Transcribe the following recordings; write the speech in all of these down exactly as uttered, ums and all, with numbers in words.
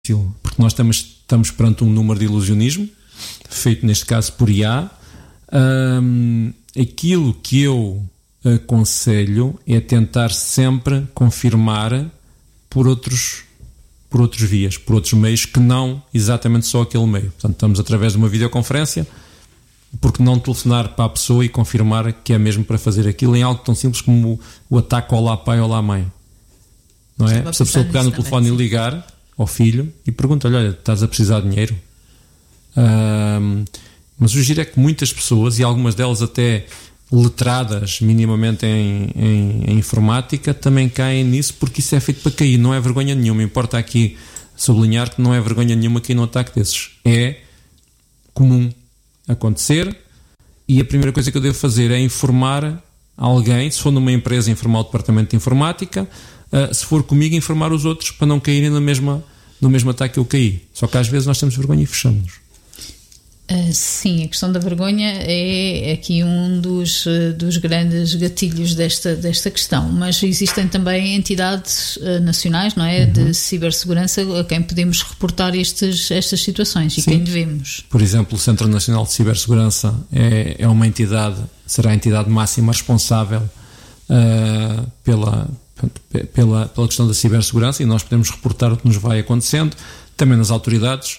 porque nós estamos, estamos perante um número de ilusionismo, feito neste caso por I A. Um, aquilo que eu aconselho é tentar sempre confirmar por outros, por outros vias, por outros meios, que não exatamente só aquele meio. Portanto, estamos através de uma videoconferência, porque não telefonar para a pessoa e confirmar que é mesmo para fazer aquilo em algo tão simples como o, o ataque olá pai, olá mãe, não é? Se a pessoa pegar no telefone e ligar ao filho e pergunta, olha, estás a precisar de dinheiro? Um, mas o giro é que muitas pessoas, e algumas delas até letradas minimamente em, em, em informática, também caem nisso, porque isso é feito para cair, não é vergonha nenhuma. Importa aqui sublinhar que não é vergonha nenhuma cair num ataque desses, é comum acontecer, e a primeira coisa que eu devo fazer é informar alguém. Se for numa empresa, informar o departamento de informática, uh, se for comigo, informar os outros para não caírem na mesma, no mesmo ataque que eu caí. Só que às vezes nós temos vergonha e fechamos-nos. Uh, sim, a questão da vergonha é aqui um dos, uh, dos grandes gatilhos desta, desta questão, mas existem também entidades uh, nacionais, não é, uhum. de cibersegurança a quem podemos reportar estes, estas situações. Sim. E quem devemos. Por exemplo, o Centro Nacional de Cibersegurança é, é uma entidade, será a entidade máxima responsável uh, pela, pela, pela questão da cibersegurança, e nós podemos reportar o que nos vai acontecendo, também nas autoridades.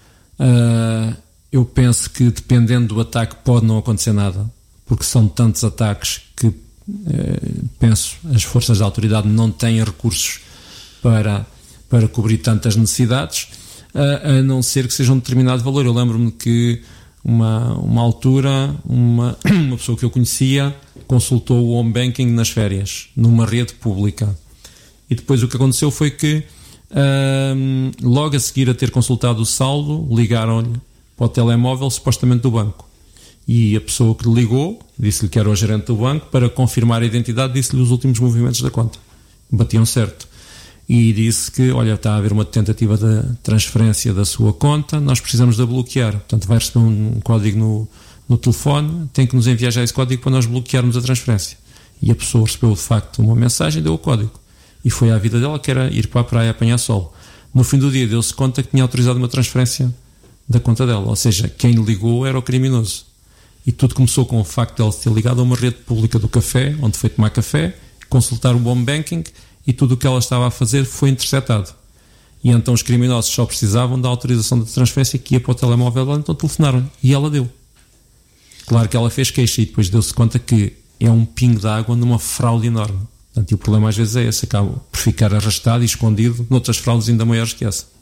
Uh, Eu penso que, dependendo do ataque, pode não acontecer nada, porque são tantos ataques que, eh, penso, as forças da autoridade não têm recursos para, para cobrir tantas necessidades, a, a não ser que seja um determinado valor. Eu lembro-me que, uma, uma altura, uma, uma pessoa que eu conhecia consultou o home banking nas férias, numa rede pública. E depois o que aconteceu foi que, um, logo a seguir a ter consultado o saldo, ligaram-lhe para o telemóvel, supostamente do banco, e a pessoa que lhe ligou disse-lhe que era o gerente do banco. Para confirmar a identidade, disse-lhe os últimos movimentos da conta, batiam certo, e disse que, olha, está a haver uma tentativa de transferência da sua conta, nós precisamos de a bloquear, portanto vai receber um código no, no telefone, tem que nos enviar já esse código para nós bloquearmos a transferência. E a pessoa recebeu de facto uma mensagem, deu o código, e foi à vida dela, que era ir para a praia apanhar sol. No fim do dia deu-se conta que tinha autorizado uma transferência da conta dela, ou seja, quem lhe ligou era o criminoso. E tudo começou com o facto de ela ter ligado a uma rede pública do café, onde foi tomar café, consultar o home banking, e tudo o que ela estava a fazer foi interceptado. E então os criminosos só precisavam da autorização da transferência, que ia para o telemóvel dela, então telefonaram, e ela deu. Claro que ela fez queixa, e depois deu-se conta que é um pingo de água numa fraude enorme. Portanto, e o problema às vezes é esse, acaba por ficar arrastado e escondido noutras fraudes ainda maiores que essa.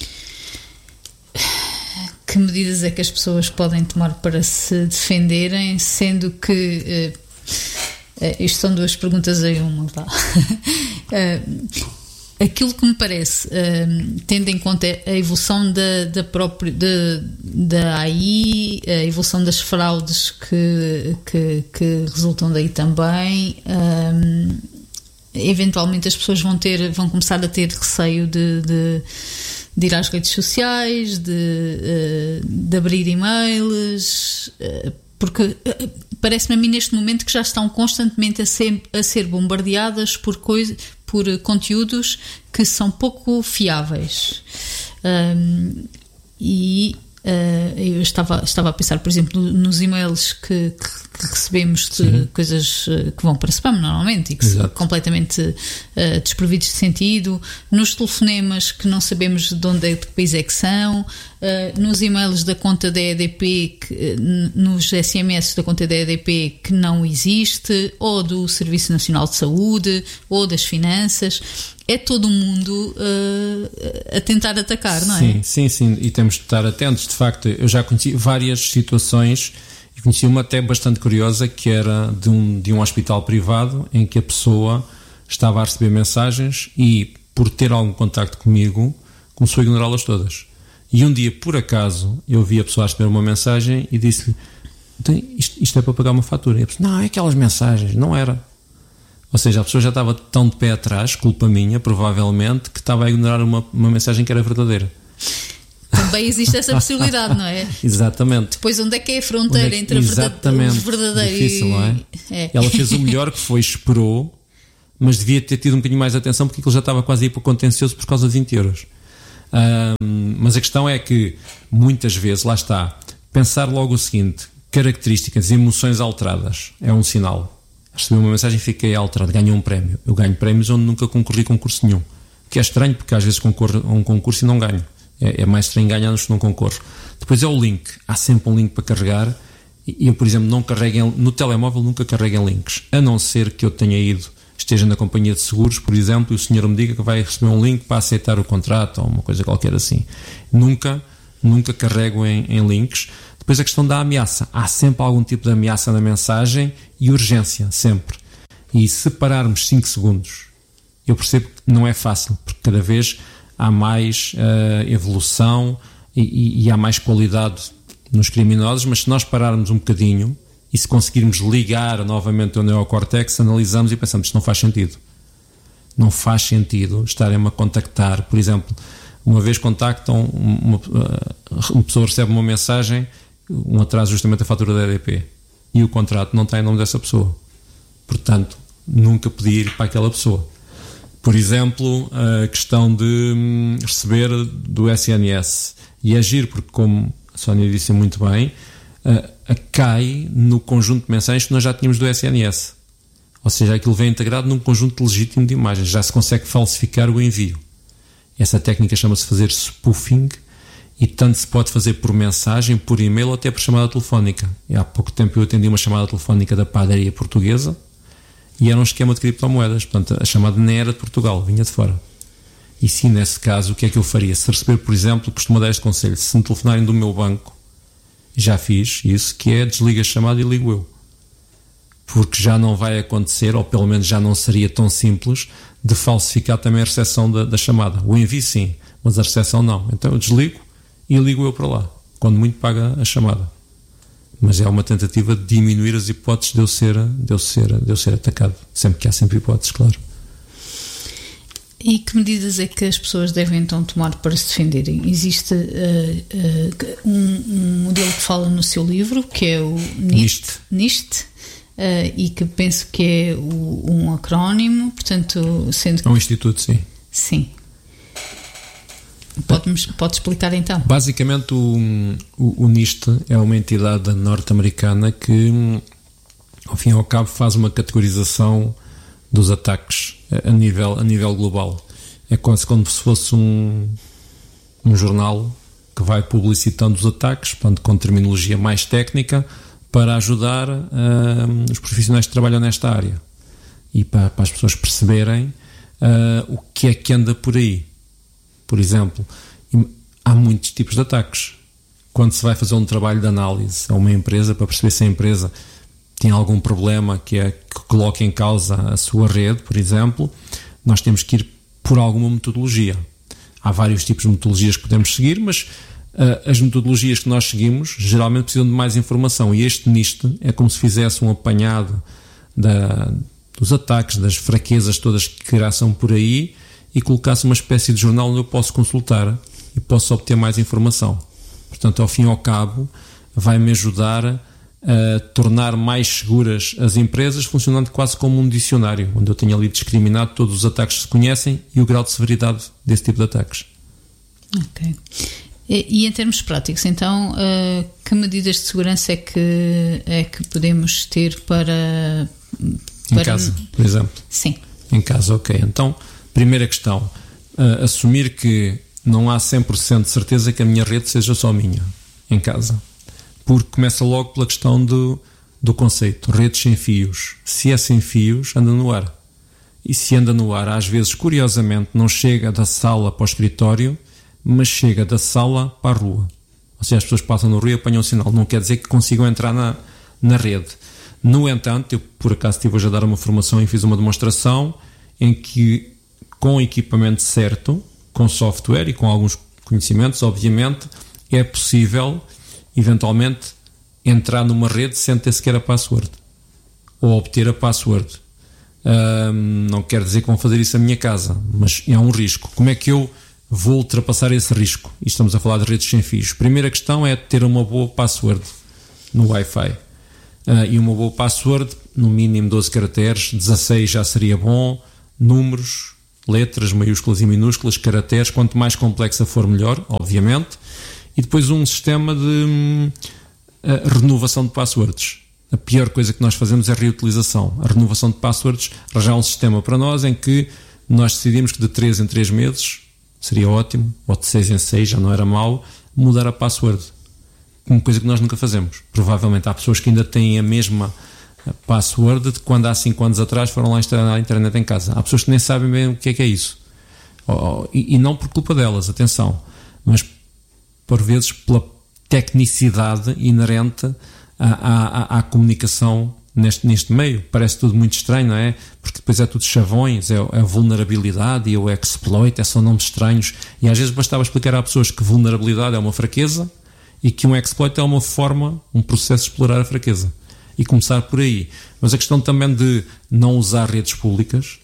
Que medidas é que as pessoas podem tomar para se defenderem, sendo que uh, uh, isto são duas perguntas em uma, tá? uh, aquilo que me parece, uh, tendo em conta a evolução da, da própria da, da A I, a evolução das fraudes que, que, que resultam daí também, uh, eventualmente as pessoas vão ter, vão começar a ter receio de, de de ir às redes sociais, de, de abrir e-mails, porque parece-me a mim neste momento que já estão constantemente a ser, a ser bombardeadas por, coisa, por conteúdos que são pouco fiáveis. Um, e uh, eu estava, estava a pensar, por exemplo, nos e-mails que, que que recebemos de Sim. coisas que vão para spam normalmente e que Exato. são completamente uh, desprovidos de sentido, nos telefonemas que não sabemos de onde é, de que país é que são, uh, nos e-mails da conta da E D P, que, uh, nos S M S da conta da E D P que não existe, ou do Serviço Nacional de Saúde, ou das Finanças. É todo o mundo uh, a tentar atacar, não é? Sim, sim, sim, e temos de estar atentos. De facto, eu já conheci várias situações. E conheci uma até bastante curiosa, que era de um, de um hospital privado, em que a pessoa estava a receber mensagens e, por ter algum contacto comigo, começou a ignorá-las todas. E um dia, por acaso, eu vi a pessoa a receber uma mensagem e disse-lhe: isto, isto é para pagar uma fatura. E a pessoa: não, é aquelas mensagens. Não era. Ou seja, a pessoa já estava tão de pé atrás, culpa minha, provavelmente, que estava a ignorar uma, uma mensagem que era verdadeira. Também existe essa possibilidade, não é? Exatamente. Depois, onde é que é a fronteira é, entre a verdadeira, o verdadeiro difícil, e... não é? É. Ela fez o melhor que foi, esperou, mas devia ter tido um bocadinho mais de atenção, porque aquilo já estava quase a ir para o contencioso por causa de vinte euros. Um, mas a questão é que muitas vezes, lá está, pensar logo o seguinte: características, emoções alteradas é um sinal. Recebi uma mensagem e fiquei alterado, ganhei um prémio. Eu ganho prémios onde nunca concorri a concurso nenhum, que é estranho, porque às vezes concorro a um concurso e não ganho. É, é mais estranho ganhar do que não concorro. Depois é o link, há sempre um link para carregar, e eu, por exemplo, não carrego em, no telemóvel nunca carrego em links, a não ser que eu tenha ido, esteja na companhia de seguros, por exemplo, e o senhor me diga que vai receber um link para aceitar o contrato ou uma coisa qualquer assim. Nunca, nunca carrego em, em links. Depois a questão da ameaça. Há sempre algum tipo de ameaça na mensagem e urgência, sempre. E se pararmos cinco segundos, eu percebo que não é fácil, porque cada vez há mais uh, evolução e, e, e há mais qualidade nos criminosos, mas se nós pararmos um bocadinho e se conseguirmos ligar novamente o neocórtex, analisamos e pensamos que isto não faz sentido. Não faz sentido estarem-me a contactar. Por exemplo, uma vez contactam, uma, uma pessoa recebe uma mensagem, um atraso justamente a fatura da E D P, e o contrato não está em nome dessa pessoa. Portanto, nunca podia ir para aquela pessoa. Por exemplo, a questão de receber do S N S. E agir, porque como a Sónia disse muito bem, a, a cai no conjunto de mensagens que nós já tínhamos do S N S. Ou seja, aquilo vem integrado num conjunto legítimo de imagens. Já se consegue falsificar o envio. Essa técnica chama-se fazer spoofing, e tanto se pode fazer por mensagem, por e-mail ou até por chamada telefónica. E há pouco tempo eu atendi uma chamada telefónica da padaria portuguesa e era um esquema de criptomoedas. Portanto, a chamada nem era de Portugal, vinha de fora. E sim, nesse caso, o que é que eu faria? Se receber, por exemplo, costumo dar este conselho: se me telefonarem do meu banco, já fiz isso, que é desliga a chamada e ligo eu. Porque já não vai acontecer, ou pelo menos já não seria tão simples, de falsificar também a recepção da, da chamada. O envio sim, mas a recepção não. Então eu desligo e ligo eu para lá, quando muito paga a chamada. Mas é uma tentativa de diminuir as hipóteses de eu ser, de eu ser, de eu ser atacado. Sempre que há sempre hipóteses, claro. E que medidas é que as pessoas devem então tomar para se defenderem? Existe uh, uh, um, um modelo que fala no seu livro, que é o NIST, NIST uh, e que penso que é o, um acrónimo, portanto, sendo que... É um instituto, sim. Sim. Pode, pode explicar então? Basicamente o, o, o NIST é uma entidade norte-americana que, ao fim e ao cabo, faz uma categorização dos ataques a nível, a nível global. É quase como se fosse um, um jornal que vai publicitando os ataques, portanto, com terminologia mais técnica, para ajudar uh, os profissionais que trabalham nesta área e para, para as pessoas perceberem uh, o que é que anda por aí. Por exemplo, há muitos tipos de ataques. Quando se vai fazer um trabalho de análise a uma empresa para perceber se a empresa tem algum problema que, é, que coloque em causa a sua rede, por exemplo, nós temos que ir por alguma metodologia. Há vários tipos de metodologias que podemos seguir, mas uh, as metodologias que nós seguimos geralmente precisam de mais informação, e este NIST é como se fizesse um apanhado da, dos ataques, das fraquezas todas que graçam por aí, e colocasse uma espécie de jornal onde eu posso consultar e posso obter mais informação. Portanto, ao fim e ao cabo, vai-me ajudar a tornar mais seguras as empresas, funcionando quase como um dicionário, onde eu tenho ali discriminado todos os ataques que se conhecem e o grau de severidade desse tipo de ataques. Ok. E, e em termos práticos, então, uh, que medidas de segurança é que, é que podemos ter para, para... Em casa, por exemplo? Sim. Em casa, ok. Então, primeira questão, uh, assumir que não há cem por cento de certeza que a minha rede seja só minha, em casa. Porque começa logo pela questão do, do conceito, redes sem fios. Se é sem fios, anda no ar. E se anda no ar, às vezes, curiosamente, não chega da sala para o escritório, mas chega da sala para a rua. Ou seja, as pessoas passam no rio e apanham o sinal. Não quer dizer que consigam entrar na, na rede. No entanto, eu por acaso estive hoje a dar uma formação e fiz uma demonstração em que, com o equipamento certo, com software e com alguns conhecimentos, obviamente, é possível, eventualmente, entrar numa rede sem ter sequer a password. Ou obter a password. Um, não quer dizer que vão fazer isso na minha casa, mas é um risco. Como é que eu vou ultrapassar esse risco? E estamos a falar de redes sem fios. Primeira questão é ter uma boa password no Wi-Fi. Uh, e uma boa password, no mínimo doze caracteres, dezasseis já seria bom, números letras, maiúsculas e minúsculas, caracteres, quanto mais complexa for melhor, obviamente, e depois um sistema de hum, renovação de passwords. A pior coisa que nós fazemos é a reutilização. A renovação de passwords, arranjar um sistema para nós em que nós decidimos que de três em três meses, seria ótimo, ou de seis em seis, já não era mau, mudar a password. Uma coisa que nós nunca fazemos. Provavelmente há pessoas que ainda têm a mesma password de quando há cinco anos atrás foram lá instalar a internet em casa. Há pessoas que nem sabem bem o que é que é isso. E, e não por culpa delas, atenção, mas por vezes pela tecnicidade inerente à, à, à comunicação neste, neste meio. Parece tudo muito estranho, não é? Porque depois é tudo chavões, é, é a vulnerabilidade e o exploit, é, são nomes estranhos, e às vezes bastava explicar a pessoas que vulnerabilidade é uma fraqueza e que um exploit é uma forma, um processo de explorar a fraqueza, e começar por aí. Mas a questão também de não usar redes públicas,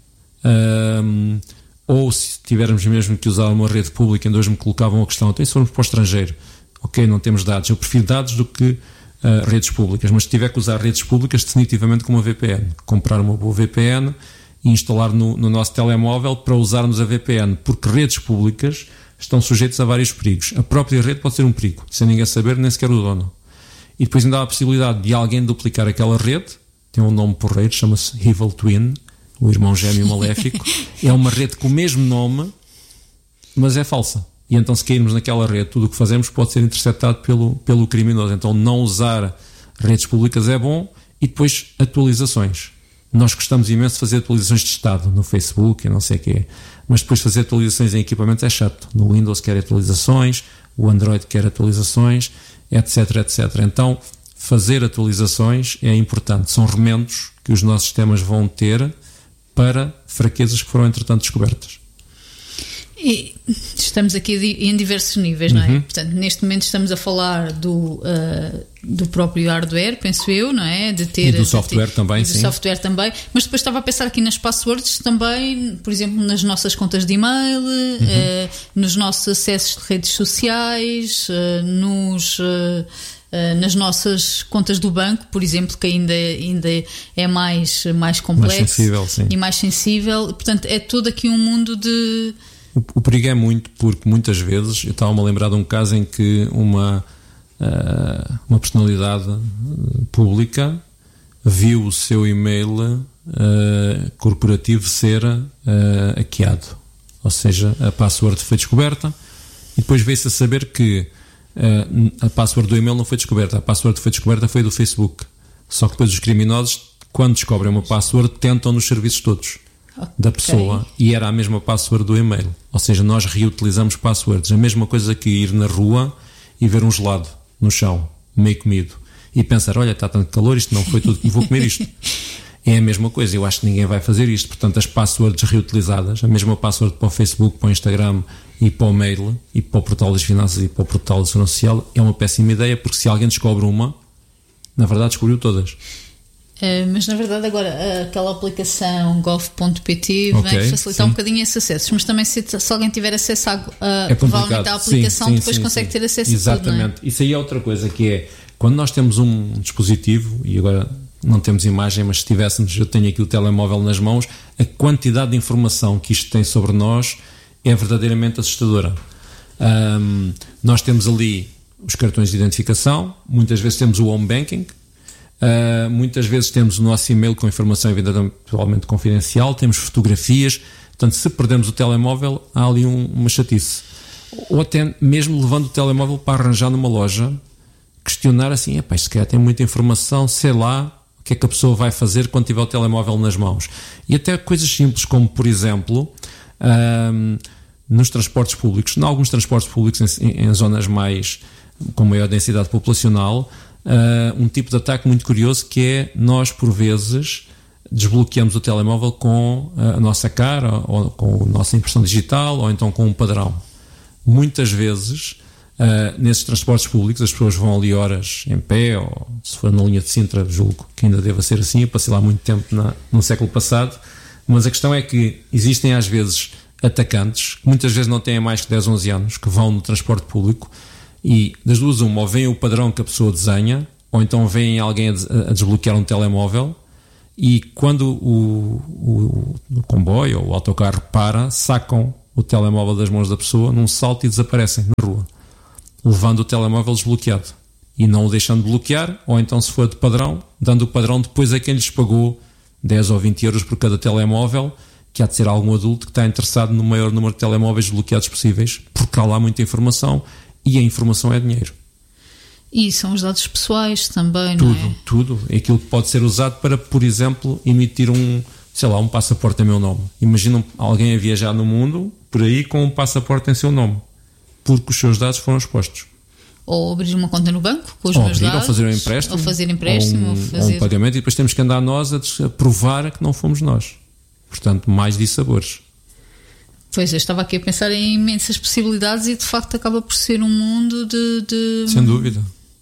um, ou se tivermos mesmo que usar uma rede pública, ainda hoje me colocavam a questão, até se formos para o estrangeiro, ok, não temos dados, eu prefiro dados do que uh, redes públicas, mas se tiver que usar redes públicas, definitivamente com uma V P N, comprar uma boa V P N e instalar no, no nosso telemóvel para usarmos a V P N, porque redes públicas estão sujeitas a vários perigos. A própria rede pode ser um perigo, sem ninguém saber, nem sequer o dono. E depois ainda há a possibilidade de alguém duplicar aquela rede, tem um nome porreiro, chama-se Evil Twin, o irmão gêmeo maléfico. É uma rede com o mesmo nome, mas é falsa. E então, se cairmos naquela rede, tudo o que fazemos pode ser interceptado pelo, pelo criminoso. Então, não usar redes públicas é bom. E depois, atualizações. Nós gostamos imenso de fazer atualizações de estado no Facebook e não sei o quê, mas depois fazer atualizações em equipamentos é chato. No Windows quer atualizações, o Android quer atualizações, etc, etcétera. Então, fazer atualizações é importante. São remendos que os nossos sistemas vão ter para fraquezas que foram, entretanto, descobertas. E estamos aqui em diversos níveis, não é? Uhum. Portanto, neste momento estamos a falar do, uh, do próprio hardware, penso eu, não é? De ter, e do software ter, também, e do sim. software também, mas depois estava a pensar aqui nas passwords também, por exemplo, nas nossas contas de e-mail, uhum. uh, nos nossos acessos de redes sociais, uh, nos... Uh, Uh, nas nossas contas do banco, por exemplo, que ainda, ainda é mais, mais complexo, mais sensível, sim. E mais sensível. Portanto, é todo aqui um mundo de... O, o perigo é muito, porque muitas vezes, eu estava-me a lembrar de um caso em que uma, uh, uma personalidade pública viu o seu e-mail uh, corporativo ser uh, hackeado. Ou seja, a password foi descoberta e depois veio-se a saber que Uh, a password do e-mail não foi descoberta, a password que foi descoberta foi do Facebook. Só que depois os criminosos, quando descobrem uma password, tentam nos serviços todos okay. da pessoa, e era a mesma password do e-mail. Ou seja, nós reutilizamos passwords. A mesma coisa que ir na rua e ver um gelado no chão, meio comido, e pensar, olha, está tanto calor, isto não foi tudo que vou comer isto. É a mesma coisa, eu acho que ninguém vai fazer isto. Portanto, as passwords reutilizadas, a mesma password para o Facebook, para o Instagram e para o mail, e para o portal das finanças e para o portal da segurança social, é uma péssima ideia, porque se alguém descobre uma, na verdade descobriu todas. É, mas na verdade agora aquela aplicação gov ponto pt okay, vem facilitar sim. um bocadinho esses acessos, mas também se, se alguém tiver acesso a, a é provavelmente à aplicação, sim, sim, depois sim, consegue sim. ter acesso Exatamente. a tudo. Exatamente. Isso aí é outra coisa, que é quando nós temos um dispositivo, e agora não temos imagem, mas se tivéssemos, eu tenho aqui o telemóvel nas mãos, a quantidade de informação que isto tem sobre nós é verdadeiramente assustadora. Um, nós temos ali os cartões de identificação, muitas vezes temos o home banking, uh, muitas vezes temos o nosso e-mail com informação eventualmente confidencial, temos fotografias. Portanto, se perdemos o telemóvel, há ali um, uma chatice. Ou até mesmo levando o telemóvel para arranjar numa loja, questionar assim, epá, isto se calhar tem muita informação, sei lá o que é que a pessoa vai fazer quando tiver o telemóvel nas mãos. E até coisas simples como, por exemplo, um, nos transportes públicos, em alguns transportes públicos em, em zonas mais com maior densidade populacional, uh, um tipo de ataque muito curioso, que é nós por vezes desbloqueamos o telemóvel com a nossa cara, ou com a nossa impressão digital, ou então com um padrão. Muitas vezes Uh, nesses transportes públicos as pessoas vão ali horas em pé, ou se for na linha de Sintra, julgo que ainda deva ser assim, eu passei lá muito tempo na, no século passado, mas a questão é que existem às vezes atacantes, que muitas vezes não têm mais que dez, onze anos, que vão no transporte público, e das duas uma, ou veem o padrão que a pessoa desenha, ou então veem alguém a, a desbloquear um telemóvel, e quando o, o, o comboio ou o autocarro para, sacam o telemóvel das mãos da pessoa num salto e desaparecem na rua, levando o telemóvel desbloqueado e não o deixando bloquear, ou então, se for de padrão, dando o padrão depois a quem lhes pagou dez ou vinte euros por cada telemóvel, que há de ser algum adulto que está interessado no maior número de telemóveis bloqueados possíveis, porque há lá muita informação e a informação é dinheiro. E são os dados pessoais também, tudo, não é? Tudo, tudo. Aquilo que pode ser usado para, por exemplo, emitir um, sei lá, um passaporte em meu nome. Imaginam alguém a viajar no mundo por aí com um passaporte em seu nome, porque os seus dados foram expostos. Ou abrir uma conta no banco com os ou meus abrir, dados. Ou fazer um empréstimo. Ou fazer empréstimo. Ou um, ou fazer... ou um pagamento, e depois temos que andar nós a, a provar que não fomos nós. Portanto, mais dissabores. Pois, eu estava aqui a pensar em imensas possibilidades e de facto acaba por ser um mundo de... de... Sem dúvida.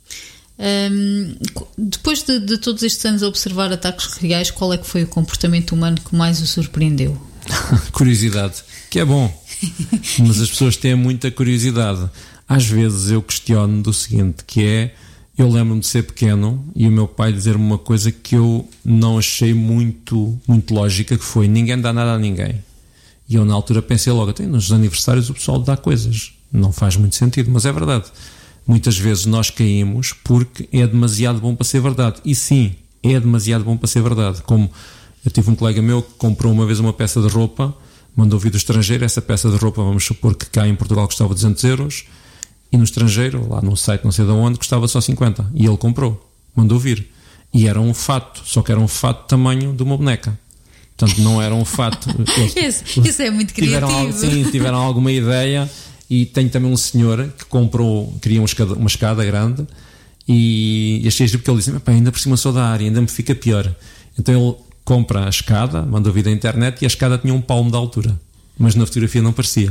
Um, depois de, de todos estes anos a observar ataques reais, qual é que foi o comportamento humano que mais o surpreendeu? Curiosidade, que é bom. Mas as pessoas têm muita curiosidade. Às vezes eu questiono do seguinte, que é, eu lembro-me de ser pequeno e o meu pai dizer-me uma coisa que eu não achei muito, muito lógica, que foi: ninguém dá nada a ninguém. E eu na altura pensei logo, até nos aniversários o pessoal dá coisas. Não faz muito sentido, mas é verdade. Muitas vezes nós caímos porque é demasiado bom para ser verdade. E sim, é demasiado bom para ser verdade. Como eu tive um colega meu que comprou uma vez uma peça de roupa, mandou vir do estrangeiro, essa peça de roupa, vamos supor que cá em Portugal custava duzentos euros, e no estrangeiro, lá num site não sei de onde, custava só cinquenta. E ele comprou, mandou vir. E era um fato, só que era um fato tamanho de uma boneca. Portanto, não era um fato. Isso, isso é muito criativo. Tiveram, sim, tiveram alguma ideia. E tenho também um senhor que comprou, queria uma escada, uma escada grande, e achei giro porque ele disse: ainda por cima sou da área, ainda me fica pior. Então ele compra a escada, mandou vir da internet, e a escada tinha um palmo de altura, mas na fotografia não parecia.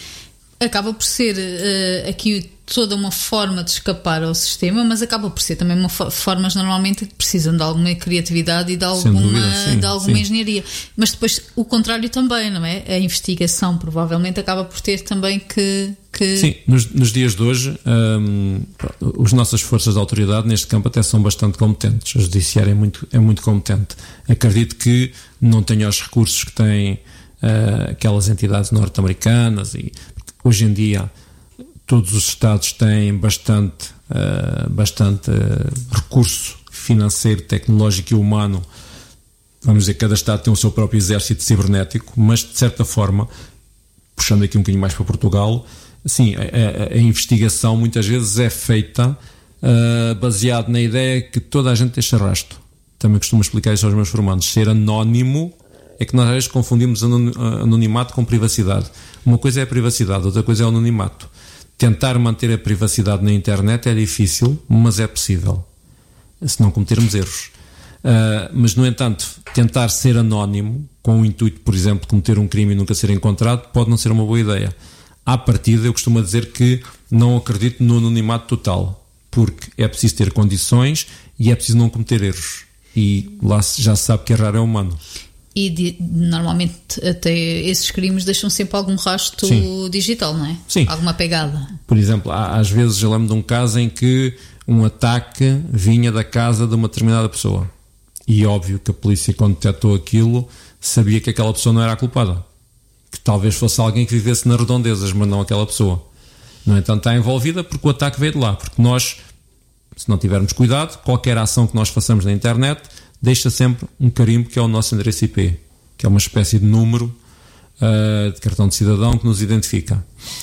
Acaba por ser uh, aqui toda uma forma de escapar ao sistema, mas acaba por ser também uma fo- formas normalmente que precisam de alguma criatividade e de alguma, dúvida, sim, de alguma sim. engenharia. Mas depois o contrário também, não é? A investigação provavelmente acaba por ter também que... que... Sim, nos, nos dias de hoje hum, as nossas forças de autoridade neste campo até são bastante competentes. O judiciário é muito, é muito competente. Acredito que não tenha os recursos que têm uh, aquelas entidades norte-americanas, e hoje em dia todos os Estados têm bastante, uh, bastante uh, recurso financeiro, tecnológico e humano. Vamos dizer que cada Estado tem o seu próprio exército cibernético, mas de certa forma, puxando aqui um bocadinho mais para Portugal, sim, a, a, a investigação muitas vezes é feita uh, baseado na ideia que toda a gente deixa rastro. Também costumo explicar isso aos meus formandos. Ser anónimo é que nós às vezes confundimos anonimato com privacidade. Uma coisa é a privacidade, outra coisa é o anonimato. Tentar manter a privacidade na internet é difícil, mas é possível, se não cometermos erros. Uh, mas, no entanto, tentar ser anónimo, com o intuito, por exemplo, de cometer um crime e nunca ser encontrado, pode não ser uma boa ideia. À partida, eu costumo dizer que não acredito no anonimato total, porque é preciso ter condições e é preciso não cometer erros. E lá já se sabe que errar é humano. E de, normalmente até esses crimes deixam sempre algum rastro Sim. digital, não é? Sim. Alguma pegada. Por exemplo, às vezes eu lembro de um caso em que um ataque vinha da casa de uma determinada pessoa. E óbvio que a polícia, quando detectou aquilo, sabia que aquela pessoa não era a culpada. Que talvez fosse alguém que vivesse nas redondezas, mas não aquela pessoa. No entanto, está envolvida porque o ataque veio de lá. Porque nós, se não tivermos cuidado, qualquer ação que nós façamos na internet deixa sempre um carimbo, que é o nosso endereço I P, que é uma espécie de número uh, de cartão de cidadão que nos identifica.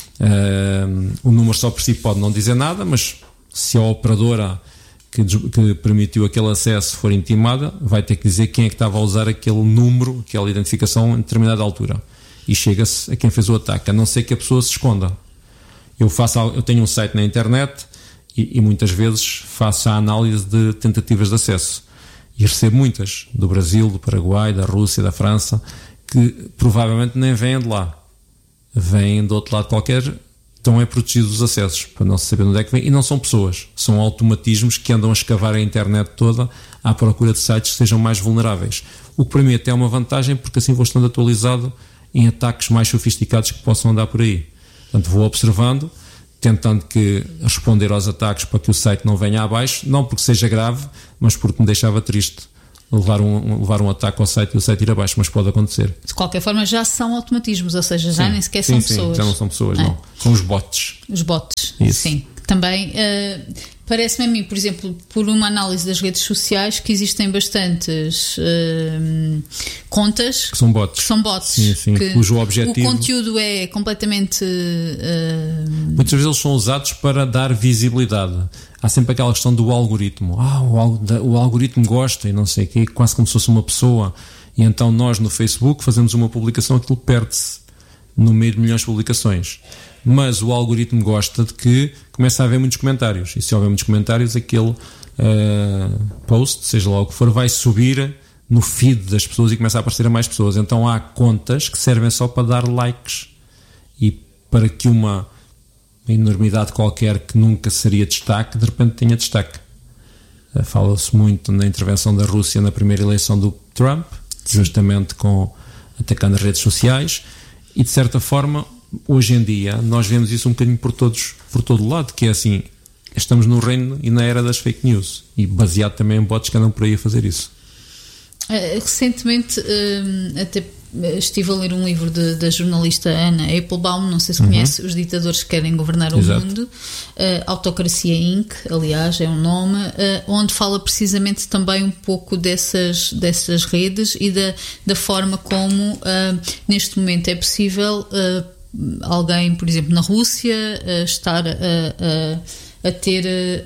Uh, o número só por si pode não dizer nada, mas se a operadora que, que permitiu aquele acesso for intimada, vai ter que dizer quem é que estava a usar aquele número, aquela identificação em determinada altura. E chega-se a quem fez o ataque, a não ser que a pessoa se esconda. Eu, faço, eu tenho um site na internet e, e muitas vezes faço a análise de tentativas de acesso. E recebo muitas, do Brasil, do Paraguai, da Rússia, da França, que provavelmente nem vêm de lá. Vêm de outro lado qualquer, estão é protegidos os acessos, para não se saber onde é que vêm. E não são pessoas, são automatismos que andam a escavar a internet toda à procura de sites que sejam mais vulneráveis. O que para mim até é uma vantagem, porque assim vou estando atualizado em ataques mais sofisticados que possam andar por aí. Portanto, vou observando, tentando que responder aos ataques para que o site não venha abaixo, não porque seja grave, mas porque me deixava triste levar um, levar um ataque ao site e o site ir abaixo, mas pode acontecer. De qualquer forma, já são automatismos, ou seja, já sim, nem sequer sim, são sim, pessoas. Já não são pessoas, é. não. São os bots. Os bots, Isso. sim. Também uh, parece-me a mim, por exemplo, por uma análise das redes sociais, que existem bastantes uh, contas que são bots, que são bots sim, sim, que cujo objetivo, o conteúdo é completamente uh, muitas vezes eles são usados para dar visibilidade. Há sempre aquela questão do algoritmo. Ah, o, o algoritmo gosta e não sei o quê, quase como se fosse uma pessoa. E então nós no Facebook fazemos uma publicação, aquilo perde-se no meio de milhões de publicações. Mas o algoritmo gosta de que comece a haver muitos comentários. E se houver muitos comentários, aquele uh, post, seja lá o que for, vai subir no feed das pessoas e começa a aparecer a mais pessoas. Então há contas que servem só para dar likes e para que uma enormidade qualquer que nunca seria destaque, de repente tenha destaque. Uh, fala-se muito na intervenção da Rússia na primeira eleição do Trump, justamente com atacando as redes sociais, e de certa forma hoje em dia nós vemos isso um bocadinho por todos, por todo o lado, que é assim, estamos no reino e na era das fake news, e baseado também em bots que andam por aí a fazer isso. Recentemente até estive a ler um livro de, da jornalista Anna Applebaum, não sei se conhece, uhum. Os ditadores que querem governar o Exato. mundo, uh, Autocracia Incorporated, aliás, é um nome, uh, onde fala precisamente também um pouco dessas, dessas redes e da, da forma como uh, neste momento é possível uh, alguém, por exemplo, na Rússia, uh, estar a, a a ter,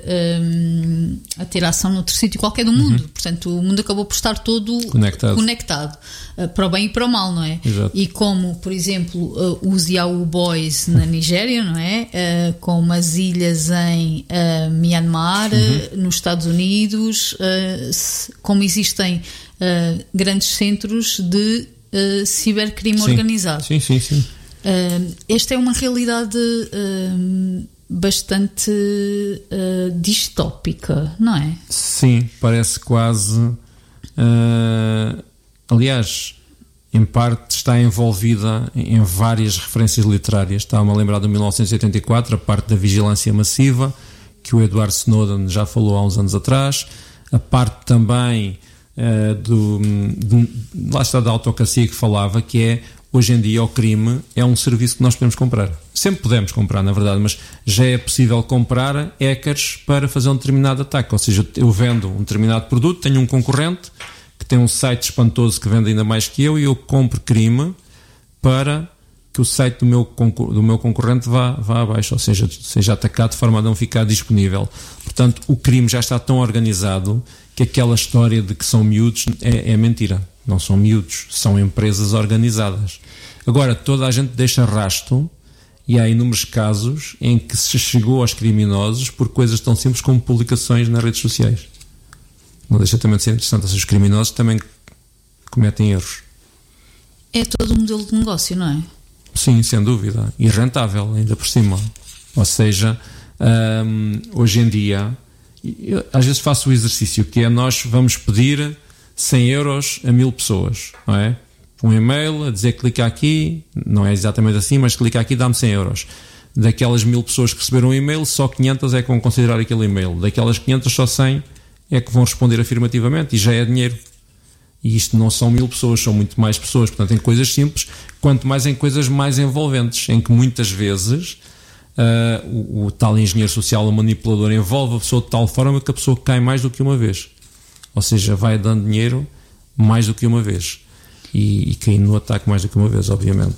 um, a ter ação noutro sítio qualquer do mundo. Uhum. Portanto, o mundo acabou por estar todo conectado, conectado uh, para o bem e para o mal, não é? Exato. E como, por exemplo, uh, os Yahoo Boys na Nigéria, não é? Uh, com umas ilhas em uh, Myanmar, uhum. uh, nos Estados Unidos, uh, se, como existem uh, grandes centros de uh, cibercrime sim. organizado. Sim, sim, sim. Uh, esta é uma realidade uh, bastante uh, distópica, não é? Sim, parece quase uh, aliás, em parte está envolvida em várias referências literárias. Estava-me a lembrar de mil novecentos e oitenta e quatro, a parte da vigilância massiva, que o Edward Snowden já falou há uns anos atrás, a parte também uh, do, de, lá está da autocracia que falava, que é hoje em dia o crime é um serviço que nós podemos comprar. Sempre podemos comprar, na verdade, mas já é possível comprar hackers para fazer um determinado ataque. Ou seja, eu vendo um determinado produto, tenho um concorrente que tem um site espantoso que vende ainda mais que eu e eu compro crime para que o site do meu, do meu concorrente vá, vá abaixo, ou seja, seja atacado de forma a não ficar disponível. Portanto, o crime já está tão organizado que aquela história de que são miúdos é, é mentira. Não são miúdos, são empresas organizadas. Agora, toda a gente deixa rasto e há inúmeros casos em que se chegou aos criminosos por coisas tão simples como publicações nas redes sociais. Não deixa também de ser interessante. Os criminosos também cometem erros. É todo um modelo de negócio, não é? Sim, sem dúvida. E rentável, ainda por cima. Ou seja, hum, hoje em dia, eu, às vezes faço o exercício que é nós vamos pedir cem euros a mil pessoas, não é? Um e-mail a dizer clica aqui, não é exatamente assim, mas clica aqui dá-me cem euros. Daquelas mil pessoas que receberam um e-mail, só quinhentas é que vão considerar aquele e-mail. Daquelas quinhentas, só cem é que vão responder afirmativamente e já é dinheiro. E isto não são mil pessoas, são muito mais pessoas. Portanto, em coisas simples, quanto mais em coisas mais envolventes, em que muitas vezes uh, o, o tal engenheiro social, o manipulador, envolve a pessoa de tal forma que a pessoa cai mais do que uma vez. Ou seja, vai dando dinheiro mais do que uma vez. E, e caindo no ataque mais do que uma vez, obviamente.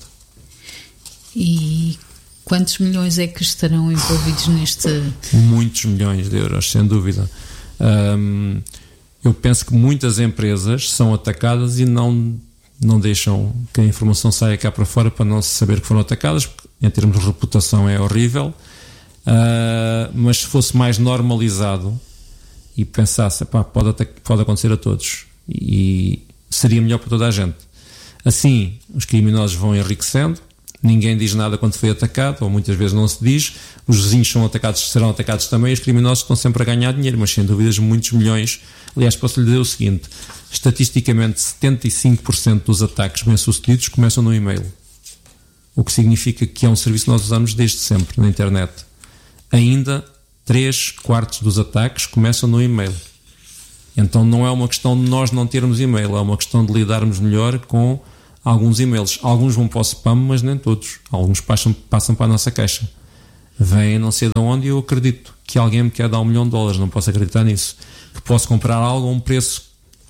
E quantos milhões é que estarão envolvidos neste... Muitos milhões de euros, sem dúvida. Um, eu penso que muitas empresas são atacadas e não, não deixam que a informação saia cá para fora para não se saber que foram atacadas, porque em termos de reputação é horrível. Uh, mas se fosse mais normalizado e pensasse, pá, pode, pode acontecer a todos e seria melhor para toda a gente. Assim, os criminosos vão enriquecendo, ninguém diz nada quando foi atacado, ou muitas vezes não se diz, os vizinhos são atacados, serão atacados também, e os criminosos estão sempre a ganhar dinheiro, mas sem dúvidas muitos milhões. Aliás, posso lhe dizer o seguinte, estatisticamente setenta e cinco por cento dos ataques bem-sucedidos começam no e-mail, o que significa que é um serviço que nós usamos desde sempre na internet. Ainda três quartos dos ataques começam no e-mail. Então não é uma questão de nós não termos e-mail, é uma questão de lidarmos melhor com alguns e-mails. Alguns vão para o spam, mas nem todos. Alguns passam, passam para a nossa caixa. Vêm não sei de onde e eu acredito que alguém me quer dar um milhão de dólares, não posso acreditar nisso. Que posso comprar algo a um preço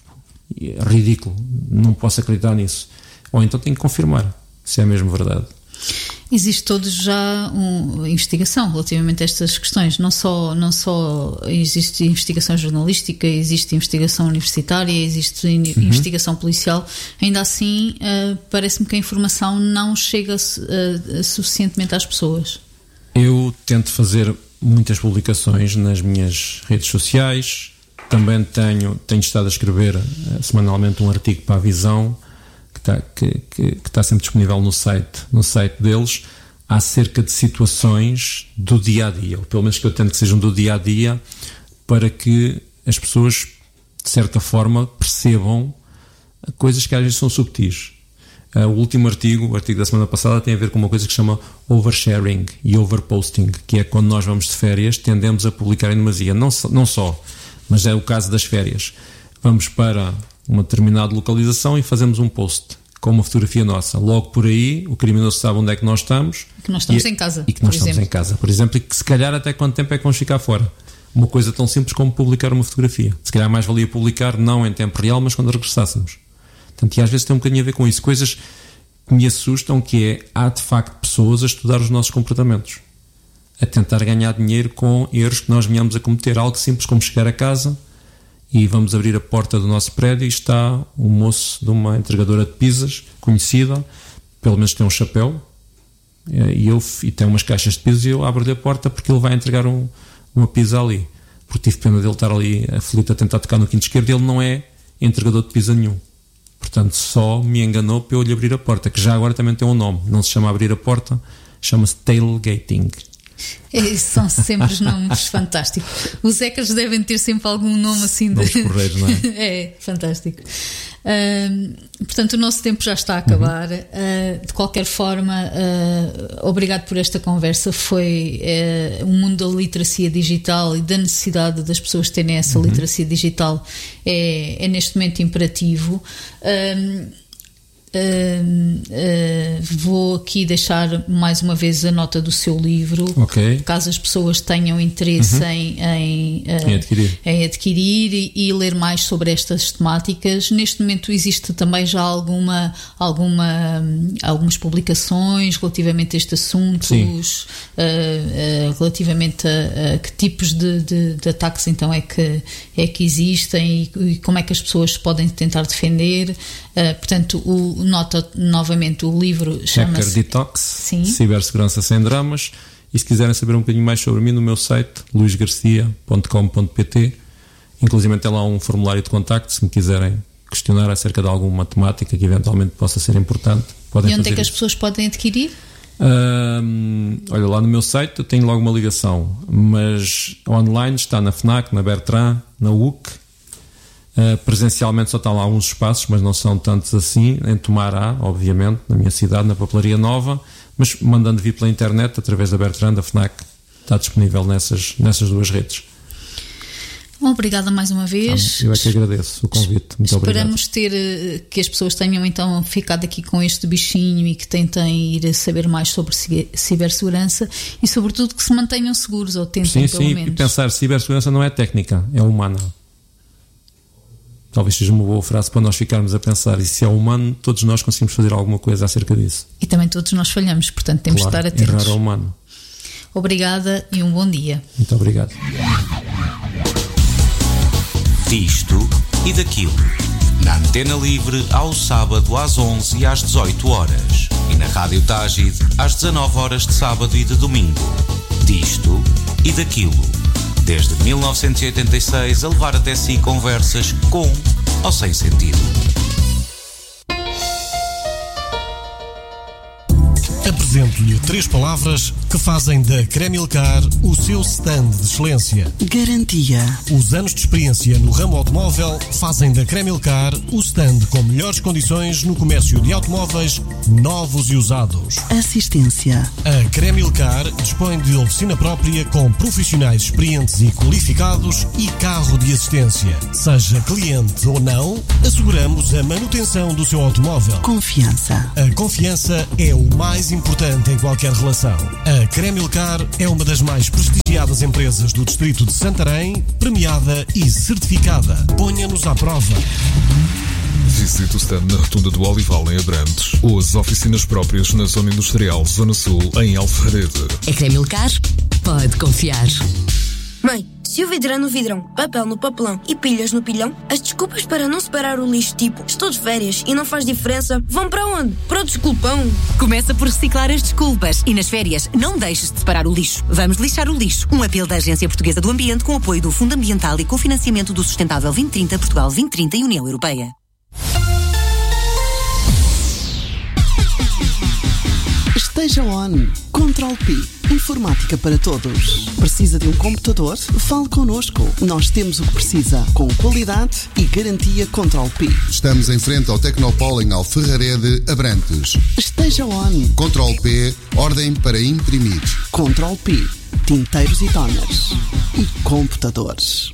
ridículo, não posso acreditar nisso. Ou então tenho que confirmar se é mesmo verdade. Existe todos já uma investigação relativamente a estas questões. Não só, não só existe investigação jornalística, existe investigação universitária, existe in- uhum. investigação policial. Ainda assim, uh, parece-me que a informação não chega uh, suficientemente às pessoas. Eu tento fazer muitas publicações nas minhas redes sociais. Também tenho, tenho estado a escrever uh, semanalmente um artigo para a Visão, que está, que, que, que está sempre disponível no site, no site deles, acerca de situações do dia-a-dia, ou pelo menos que eu tento que sejam do dia-a-dia, para que as pessoas, de certa forma, percebam coisas que às vezes são subtis. Uh, o último artigo, o artigo da semana passada, tem a ver com uma coisa que se chama oversharing e overposting, que é quando nós vamos de férias, tendemos a publicar em demasia. Não, não só, mas é o caso das férias. Vamos para uma determinada localização e fazemos um post com uma fotografia nossa. Logo por aí, o criminoso sabe onde é que nós estamos. Que nós estamos e, em casa. E que nós estamos exemplo. em casa, por exemplo, e que se calhar até quanto tempo é que vamos ficar fora. Uma coisa tão simples como publicar uma fotografia. Se calhar mais valia publicar não em tempo real, mas quando regressássemos. Portanto, e às vezes tem um bocadinho a ver com isso. Coisas que me assustam, que é, há de facto pessoas a estudar os nossos comportamentos, a tentar ganhar dinheiro com erros que nós venhamos a cometer. Algo simples como chegar a casa e vamos abrir a porta do nosso prédio e está um moço de uma entregadora de pizzas conhecida, pelo menos tem um chapéu, e, eu, e tem umas caixas de pizzas, e eu abro-lhe a porta porque ele vai entregar um, uma pizza ali, porque tive pena dele estar ali aflito a tentar tocar no quinto esquerdo. Ele não é entregador de pizza nenhum, portanto só me enganou para eu lhe abrir a porta, que já agora também tem um nome, não se chama abrir a porta, chama-se tailgating. É, são sempre os nomes fantásticos. Os hackers devem ter sempre algum nome assim de... Nomes porreiros, não é? É, fantástico. Uh, portanto, o nosso tempo já está a acabar. Uhum. Uh, de qualquer forma, uh, obrigado por esta conversa. Foi uh, o mundo da literacia digital e da necessidade das pessoas terem essa uhum. literacia digital é, é neste momento imperativo. Uh, Uh, uh, vou aqui deixar mais uma vez a nota do seu livro, okay. caso as pessoas tenham interesse uhum. em, em, uh, em adquirir, em adquirir e, e ler mais sobre estas temáticas. Neste momento existe também já alguma, alguma, algumas publicações relativamente a este assunto, uh, uh, relativamente a, a que tipos de, de, de ataques então é que, é que existem e, e como é que as pessoas podem tentar defender. Uh, portanto, o nota novamente o livro chama-se Hacker Detox, Sim. Cibersegurança sem dramas. E se quiserem saber um bocadinho mais sobre mim, no meu site luís garcia ponto com ponto pt, inclusive tem lá um formulário de contacto se me quiserem questionar acerca de alguma temática que eventualmente possa ser importante. Podem e onde fazer é que as isso. pessoas podem adquirir? Um, olha, lá no meu site eu tenho logo uma ligação, mas online está na FNAC, na Bertrand, na U C. Uh, presencialmente só estão lá alguns espaços, mas não são tantos assim. Em Tomará, obviamente, na minha cidade, na Papelaria Nova, mas mandando vir pela internet através da Bertrand, da FNAC, está disponível nessas, nessas duas redes. Bom, obrigada mais uma vez. Eu é que agradeço o convite. Muito Esperamos obrigado. ter que as pessoas tenham então ficado aqui com este bichinho e que tentem ir a saber mais sobre cibersegurança e sobretudo que se mantenham seguros, ou tentem sim, pelo sim, menos. E pensar, cibersegurança não é técnica, é humana. Talvez seja uma boa frase para nós ficarmos a pensar, e se é humano, todos nós conseguimos fazer alguma coisa acerca disso. E também todos nós falhamos, portanto temos claro, de estar atentos. Errar é humano. Obrigada e um bom dia. Muito obrigado. Disto e daquilo. Na Antena Livre, ao sábado às onze e às dezoito horas. E na Rádio Tágide, às dezanove horas de sábado e de domingo. Disto e daquilo. Desde mil novecentos e oitenta e seis a levar até si conversas com ou sem sentido. Apresento Digo-lhe três palavras que fazem da Cremilcar o seu stand de excelência. Garantia. Os anos de experiência no ramo automóvel fazem da Cremilcar o stand com melhores condições no comércio de automóveis novos e usados. Assistência. A Cremilcar dispõe de oficina própria com profissionais experientes e qualificados e carro de assistência. Seja cliente ou não, asseguramos a manutenção do seu automóvel. Confiança. A confiança é o mais importante em qualquer relação. A Cremilcar é uma das mais prestigiadas empresas do distrito de Santarém, premiada e certificada. Ponha-nos à prova. Visite o stand na Rotunda do Olival em Abrantes ou as oficinas próprias na Zona Industrial Zona Sul em Alfarrede. A Cremilcar pode confiar. Mãe, se o vidro é no vidrão, papel no papelão e pilhas no pilhão, as desculpas para não separar o lixo, tipo estou de férias e não faz diferença, vão para onde? Para o desculpão. Começa por reciclar as desculpas e nas férias não deixes de separar o lixo. Vamos lixar o lixo. Um apelo da Agência Portuguesa do Ambiente com apoio do Fundo Ambiental e cofinanciamento do Sustentável vinte trinta, Portugal vinte trinta e União Europeia. Esteja on. Control P. Informática para todos. Precisa de um computador? Fale connosco. Nós temos o que precisa, com qualidade e garantia Control P. Estamos em frente ao Tecnopol em Alfarrarede, Abrantes. Esteja on. Control P. Ordem para imprimir. Control P. Tinteiros e toners. E computadores.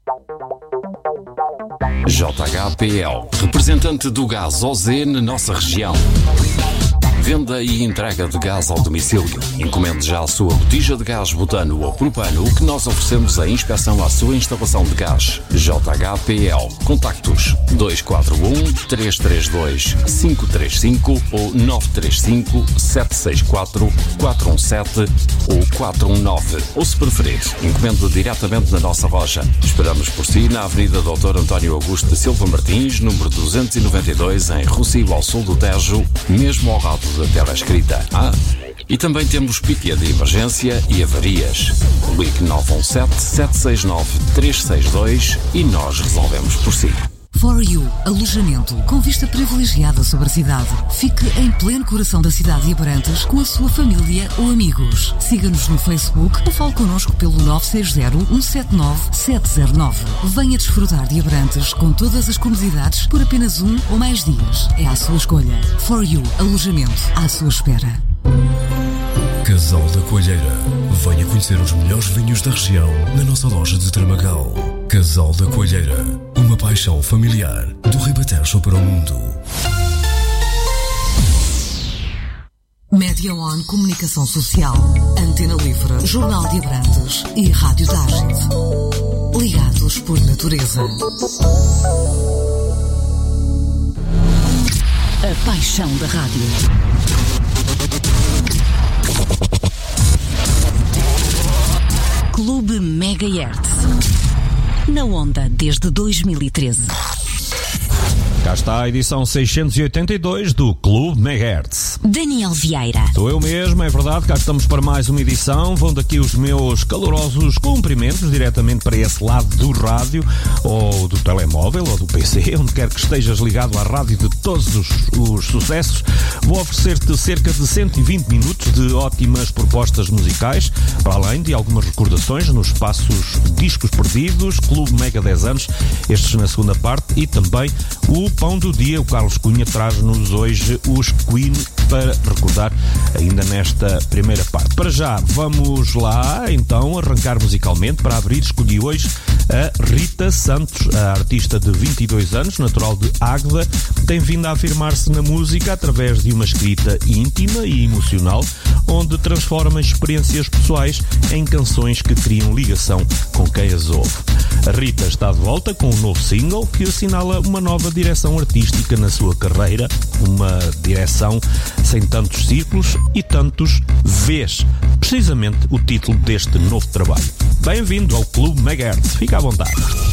J H P L, representante do gás O Z na nossa região. Venda e entrega de gás ao domicílio. Encomende já a sua botija de gás butano ou propano, que nós oferecemos a inspeção à sua instalação de gás. J H P L. Contactos dois quatro um, três três dois, cinco três cinco ou nove três cinco, sete seis quatro, quatro um sete ou quatro um nove. Ou, se preferir, encomende diretamente na nossa loja. Esperamos por si na Avenida doutor António Augusto de Silva Martins, número duzentos e noventa e dois, em Rossio, ao sul do Tejo, mesmo ao lado da terra escrita. Ah, e também temos pítia de emergência e avarias. Ligue nove um sete, sete seis nove, três seis dois e nós resolvemos por si. For You, alojamento com vista privilegiada sobre a cidade. Fique em pleno coração da cidade de Abrantes com a sua família ou amigos. Siga-nos no Facebook ou fale connosco pelo nove seis zero, um sete nove, sete zero nove. Venha desfrutar de Abrantes com todas as comodidades por apenas um ou mais dias. É à sua escolha. For You, alojamento à sua espera. Casal da Coalheira. Venha conhecer os melhores vinhos da região na nossa loja de Tramagal. Casal da Coalheira. Uma paixão familiar do Ribatejo para o mundo. Média On Comunicação Social. Antena Livre, Jornal de Abrantes e Rádio Tágide. Ligados por natureza. A paixão da rádio. Clube Megahertz. Na onda desde dois mil e treze. Cá está a edição seiscentos e oitenta e dois do Clube Megahertz. Daniel Vieira. Sou eu mesmo, é verdade, cá estamos para mais uma edição. Vão daqui os meus calorosos cumprimentos diretamente para esse lado do rádio, ou do telemóvel, ou do P C, onde quer que estejas ligado à rádio de todos os, os sucessos. Vou oferecer-te cerca de cento e vinte minutos de ótimas propostas musicais, para além de algumas recordações nos espaços Discos Perdidos, Clube Mega dez anos, estes na segunda parte, e também o Pão do Dia. O Carlos Cunha traz-nos hoje os Queen para recordar ainda nesta primeira parte. Para já, vamos lá então arrancar musicalmente. Para abrir, escolhi hoje a Rita Santos, a artista de vinte e dois anos, natural de Águeda, tem vindo a afirmar-se na música através de uma escrita íntima e emocional, onde transforma experiências pessoais em canções que criam ligação com quem as ouve. A Rita está de volta com um novo single que assinala uma nova direção artística na sua carreira, uma direção sem tantos círculos e tantos Vs, precisamente o título deste novo trabalho. Bem-vindo ao Clube Megahertz, fica à vontade.